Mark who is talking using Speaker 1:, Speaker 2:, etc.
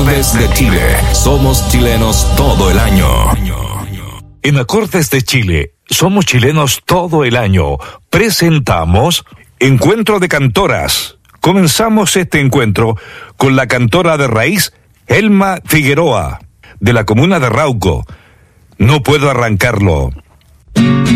Speaker 1: Acordes de Chile. Somos chilenos todo el año. En Acordes de Chile, somos chilenos todo el año. Presentamos Encuentro de Cantoras. Comenzamos este encuentro con la cantora de raíz Elma Figueroa, de la comuna de Rauco. No puedo arrancarlo.